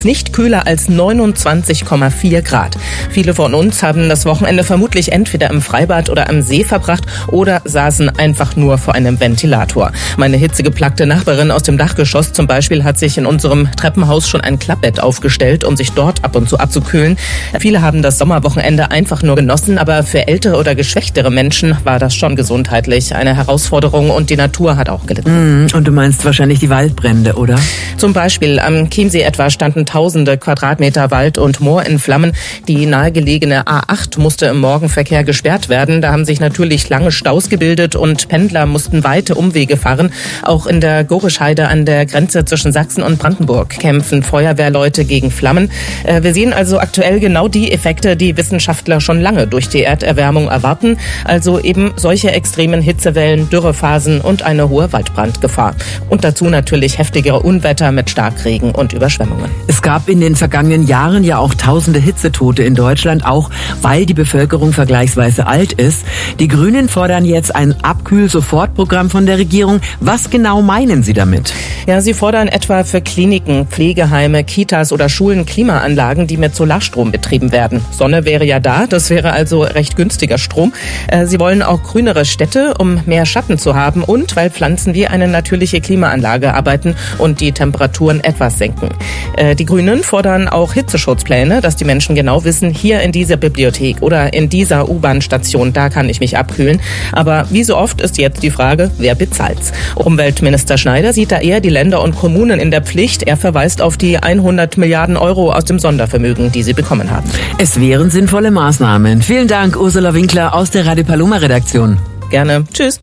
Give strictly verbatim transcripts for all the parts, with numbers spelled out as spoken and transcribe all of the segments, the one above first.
Nicht kühler als neunundzwanzig Komma vier Grad. Viele von uns haben das Wochenende vermutlich entweder im Freibad oder am See verbracht oder saßen einfach nur vor einem Ventilator. Meine hitzegeplagte Nachbarin aus dem Dachgeschoss zum Beispiel hat sich in unserem Treppenhaus schon ein Klappbett aufgestellt, um sich dort ab und zu abzukühlen. Viele haben das Sommerwochenende einfach nur genossen, aber für ältere oder geschwächtere Menschen war das schon gesundheitlich eine Herausforderung und die Natur hat auch gelitten. Und du meinst wahrscheinlich die Waldbrände, oder? Zum Beispiel am Chiemsee etwa standen tausende Quadratmeter Wald und Moor in Flammen. Die nahegelegene A acht musste im Morgenverkehr gesperrt werden. Da haben sich natürlich lange Staus gebildet und Pendler mussten weite Umwege fahren. Auch in der Gorischheide an der Grenze zwischen Sachsen und Brandenburg kämpfen Feuerwehrleute gegen Flammen. Wir sehen also aktuell genau die Effekte, die Wissenschaftler schon lange durch die Erderwärmung erwarten. Also eben solche extremen Hitzewellen, Dürrephasen und eine hohe Waldbrandgefahr. Und dazu natürlich heftigere Unwetter mit Starkregen und Überschwemmungen. Es gab in den vergangenen Jahren ja auch tausende Hitzetote in Deutschland, auch weil die Bevölkerung vergleichsweise alt ist. Die Grünen fordern jetzt ein Abkühl-Sofortprogramm von der Regierung. Was genau meinen Sie damit? Ja, sie fordern etwa für Kliniken, Pflegeheime, Kitas oder Schulen Klimaanlagen, die mit Solarstrom betrieben werden. Sonne wäre ja da, das wäre also recht günstiger Strom. Sie wollen auch grünere Städte, um mehr Schatten zu haben und weil Pflanzen wie eine natürliche Klimaanlage arbeiten und die Temperaturen etwas senken. Die Grünen fordern auch Hitzeschutzpläne, dass die Menschen genau wissen, hier in dieser Bibliothek oder in dieser U-Bahn-Station, da kann ich mich abkühlen. Aber wie so oft ist jetzt die Frage, wer bezahlt's? Umweltminister Schneider sieht da eher die Länder und Kommunen in der Pflicht. Er verweist auf die hundert Milliarden Euro aus dem Sondervermögen, die sie bekommen haben. Es wären sinnvolle Maßnahmen. Vielen Dank, Ursula Winkler aus der Radio Paloma Redaktion. Gerne. Tschüss.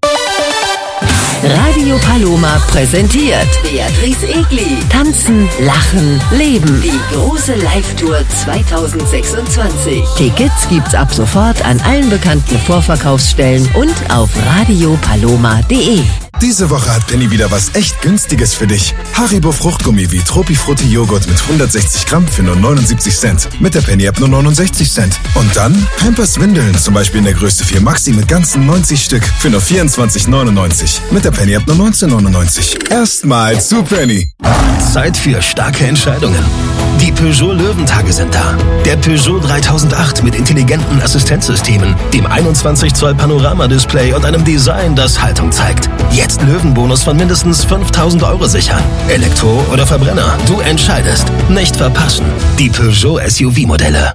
Radio Paloma präsentiert Beatrice Egli. Tanzen, lachen, leben. Die große Live-Tour zweitausendsechsundzwanzig. Tickets gibt's ab sofort an allen bekannten Vorverkaufsstellen und auf radio paloma punkt de. Diese Woche hat Penny wieder was echt Günstiges für dich. Haribo Fruchtgummi wie Tropifrutti Joghurt mit hundertsechzig Gramm für nur neunundsiebzig Cent. Mit der Penny-App nur neunundsechzig Cent. Und dann Pampers Windeln, zum Beispiel in der Größe vier Maxi mit ganzen neunzig Stück für nur vierundzwanzig neunundneunzig. Mit der Penny-App nur neunzehn neunundneunzig. Erstmal zu Penny. Zeit für starke Entscheidungen. Die Peugeot Löwentage sind da. Der Peugeot dreitausendacht mit intelligenten Assistenzsystemen, dem einundzwanzig Zoll Panorama-Display und einem Design, das Haltung zeigt. Jetzt Löwenbonus von mindestens fünftausend Euro sichern. Elektro oder Verbrenner, du entscheidest. Nicht verpassen. Die Peugeot S U V-Modelle.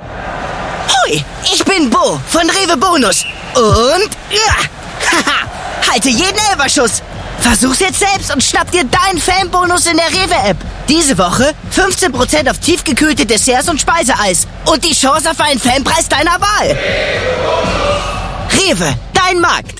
Hoi, ich bin Bo von Rewe Bonus. Und ja, haha, halte jeden Elferschuss. Versuch's jetzt selbst und schnapp dir deinen Fanbonus in der Rewe-App. Diese Woche fünfzehn Prozent auf tiefgekühlte Desserts und Speiseeis. Und die Chance auf einen Fanpreis deiner Wahl. Rewe, dein Markt.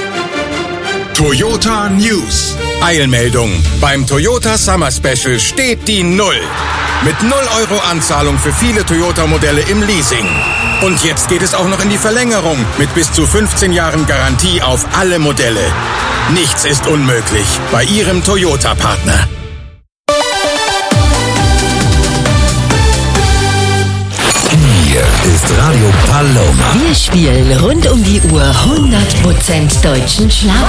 Toyota News. Eilmeldung. Beim Toyota Summer Special steht die Null. Mit null Euro Anzahlung für viele Toyota-Modelle im Leasing. Und jetzt geht es auch noch in die Verlängerung mit bis zu fünfzehn Jahren Garantie auf alle Modelle. Nichts ist unmöglich bei Ihrem Toyota-Partner. Hier ist Radio Paloma. Wir spielen rund um die Uhr hundert Prozent deutschen Schlager.